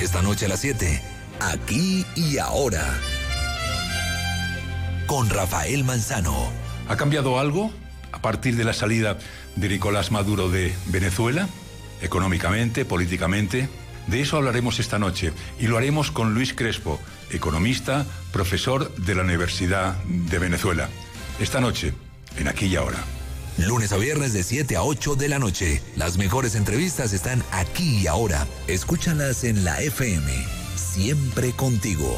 Esta noche a las 7, Aquí y Ahora, con Rafael Manzano. ¿Ha cambiado algo a partir de la salida de Nicolás Maduro de Venezuela? Económicamente, políticamente. De eso hablaremos esta noche y lo haremos con Luis Crespo, economista, profesor de la Universidad de Venezuela. Esta noche, en Aquí y Ahora. Lunes a viernes de 7 a 8 de la noche. Las mejores entrevistas están aquí y ahora. Escúchalas en la FM. Siempre contigo.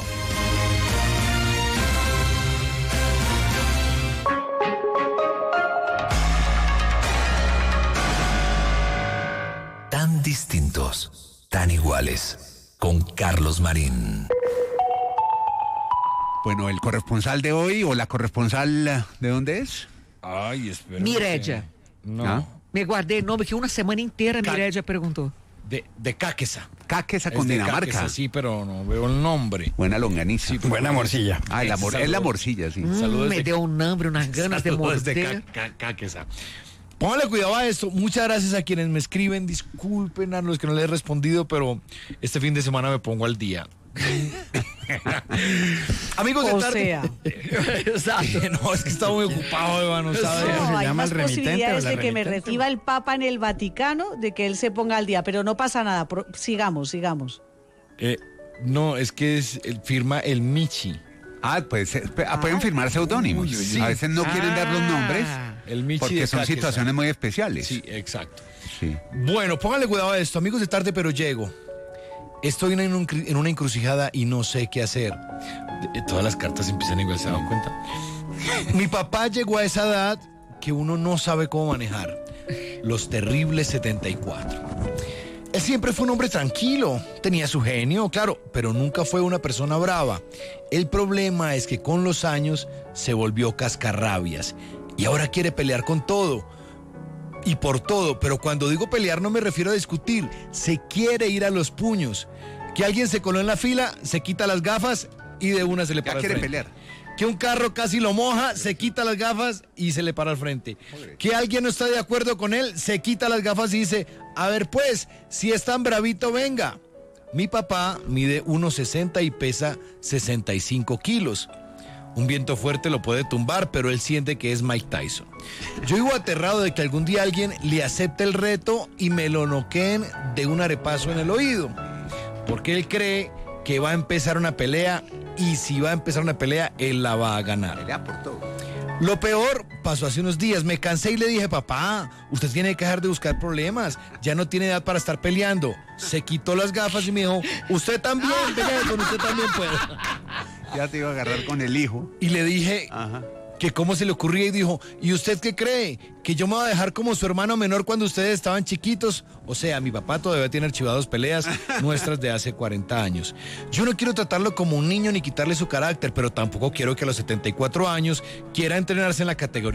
Tan distintos, tan iguales. Con Carlos Marín. Bueno, el corresponsal de hoy o la corresponsal, ¿de dónde es? Ay, espera. Mireya. No. ¿Ah? Me guardei el nombre que una semana inteira Mireya preguntó. De Cáqueza. Cáqueza Es con de Dinamarca. Cáqueza, sí, pero no veo el nombre. Buena longaniza. Sí, buena morcilla. Ah, es la morcilla, sí. Saludos Me de- dio un hambre, unas ganas de Saludos morder. Cáqueza. Póngale cuidado a esto. Muchas gracias a quienes me escriben. Disculpen a los que no les he respondido, pero este fin de semana me pongo al día. Amigos de O tarde. sea. Exacto. No, es que estaba muy ocupado, hermano, ¿sabes? No, hay llama más el remitente posibilidades o la de que me remitente. reciba el Papa en el Vaticano, de que él se ponga al día, pero no pasa nada. Sigamos. No, es que firma el Michi. Ah, pues pueden firmar seudónimos. Uy, uy, uy. A veces no quieren dar los nombres El Michi porque de son Cáqueza. situaciones muy especiales. Sí, exacto. Sí. Bueno, póngale cuidado a esto, amigos de tarde, pero llego. Estoy en una encrucijada y no sé qué hacer. Todas las cartas empiezan igual, ¿se dan cuenta? Mi papá llegó a esa edad que uno no sabe cómo manejar. Los terribles 74. Él siempre fue un hombre tranquilo, tenía su genio, claro, pero nunca fue una persona brava. El problema es que con los años se volvió cascarrabias y ahora quiere pelear con todo. Y por todo, pero cuando digo pelear no me refiero a discutir, se quiere ir a los puños. Que alguien se coló en la fila, se quita las gafas y de una se le Ya para al quiere frente. pelear. Que un carro casi lo moja, se quita las gafas y se le para al frente. Que alguien no está de acuerdo con él, se quita las gafas y dice, a ver pues, si es tan bravito, venga. Mi papá mide 1,60 y pesa 65 kilos. Un viento fuerte lo puede tumbar, pero él siente que es Mike Tyson. Yo vivo aterrado de que algún día alguien le acepte el reto y me lo noqueen de un arepazo en el oído. Porque él cree que va a empezar una pelea y si va a empezar una pelea, él la va a ganar. Pelea por todo. Lo peor pasó hace unos días. Me cansé y le dije, papá, usted tiene que dejar de buscar problemas. Ya no tiene edad para estar peleando. Se quitó las gafas y me dijo, usted también, venga, con usted también puede. Ya te iba a agarrar con el hijo. Y le dije Ajá. que cómo se le ocurría y dijo, ¿y usted qué cree? ¿Que yo me voy a dejar como su hermano menor cuando ustedes estaban chiquitos? O sea, mi papá todavía tiene archivados peleas nuestras de hace 40 años. Yo no quiero tratarlo como un niño ni quitarle su carácter, pero tampoco quiero que a los 74 años quiera entrenarse en la categoría